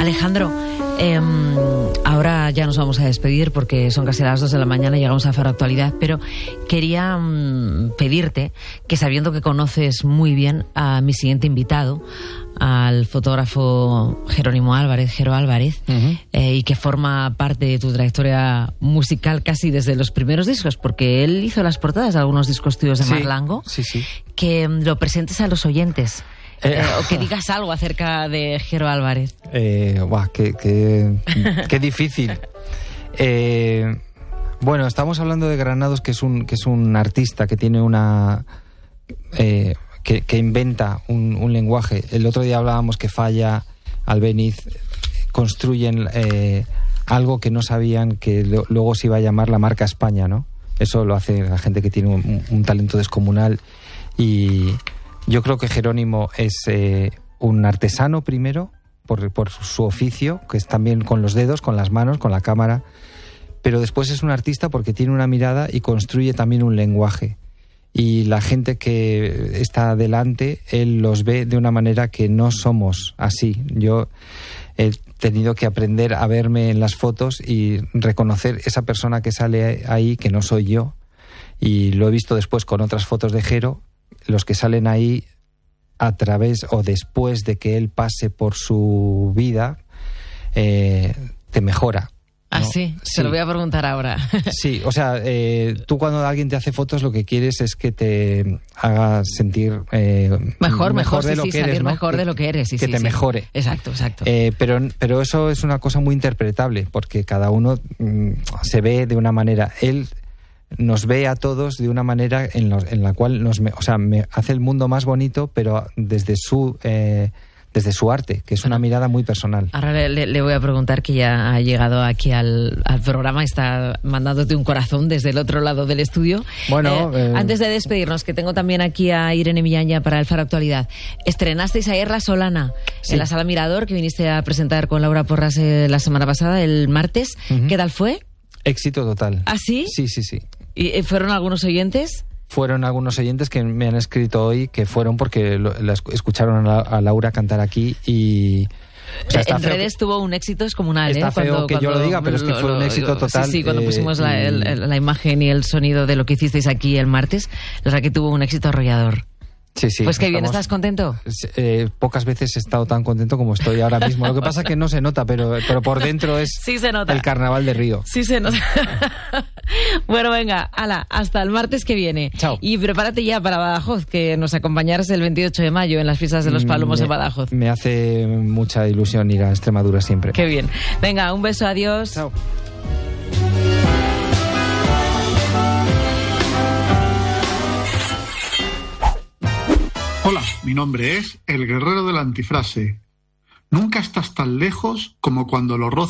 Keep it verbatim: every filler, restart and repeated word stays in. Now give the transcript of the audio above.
Alejandro, eh, ahora ya nos vamos a despedir porque son casi las dos de la mañana y llegamos a Faro Actualidad, pero quería um, pedirte que, sabiendo que conoces muy bien a mi siguiente invitado, al fotógrafo Jerónimo Álvarez, Jero Álvarez, uh-huh. eh, y que forma parte de tu trayectoria musical casi desde los primeros discos, porque él hizo las portadas de algunos discos tuyos de sí, Marlango, sí, sí. que um, lo presentes a los oyentes. Eh, eh, o que digas algo acerca de Jero Álvarez. Eh, buah, qué, qué, qué difícil. Eh, bueno, estamos hablando de Granados, que es un, que es un artista que tiene una... Eh, que, que inventa un, un lenguaje. El otro día hablábamos que Falla, Albéniz, construyen eh, algo que no sabían que lo, luego se iba a llamar la marca España, ¿no? Eso lo hace la gente que tiene un, un talento descomunal. Y yo creo que Jerónimo es eh, un artesano primero, por, por su oficio, que es también con los dedos, con las manos, con la cámara, pero después es un artista porque tiene una mirada y construye también un lenguaje. Y la gente que está delante, él los ve de una manera que no somos así. Yo he tenido que aprender a verme en las fotos y reconocer esa persona que sale ahí, que no soy yo. Y lo he visto después con otras fotos de Jero, los que salen ahí a través o después de que él pase por su vida, eh, te mejora. Ah, ¿no? sí, sí, te lo voy a preguntar ahora. Sí, o sea, eh, tú cuando alguien te hace fotos lo que quieres es que te haga sentir eh, mejor, mejor, mejor de sí, lo sí, que eres, salir ¿no? mejor que, de lo que eres. Sí, que sí, te sí. mejore. Exacto, exacto. Eh, pero, pero eso es una cosa muy interpretable, porque cada uno mm, se ve de una manera. Él nos ve a todos de una manera en, los, en la cual nos, o sea, me hace el mundo más bonito, pero desde su... Eh, desde su arte, que es una mirada muy personal. Ahora le, le, le voy a preguntar, que ya ha llegado aquí al, al programa, está mandándote un corazón desde el otro lado del estudio. Bueno, eh, eh... antes de despedirnos, que tengo también aquí a Irene Millaña para el Faro Actualidad. Estrenasteis ayer La Solana, sí, en la Sala Mirador, que viniste a presentar con Laura Porras eh, la semana pasada, el martes. Uh-huh. ¿Qué tal fue? Éxito total. ¿Ah, sí? Sí, sí, sí. ¿Y fueron algunos oyentes? Fueron algunos oyentes que me han escrito hoy que fueron porque lo, la escucharon a, la, a Laura cantar aquí y... O sea, en redes que, tuvo un éxito descomunal. Está ¿eh? feo cuando, que cuando, yo lo diga, pero es que fue lo, un éxito total. Sí, sí, cuando eh, pusimos la, y... el, la imagen y el sonido de lo que hicisteis aquí el martes, la verdad que tuvo un éxito arrollador. Sí, sí. Pues qué bien, estamos, ¿estás contento? Eh, pocas veces he estado tan contento como estoy ahora mismo. Lo que pasa es que no se nota, pero, pero por dentro es sí se nota. El carnaval de Río. Sí se nota. Bueno, venga, ala, hasta el martes que viene. Chao. Y prepárate ya para Badajoz, que nos acompañarás el veintiocho de mayo en las fiestas de los Palomos me, en Badajoz. Me hace mucha ilusión ir a Extremadura siempre. Qué bien. Venga, un beso, adiós. Chao. Hola, mi nombre es El Guerrero de la Antifrase. Nunca estás tan lejos como cuando lo rozas.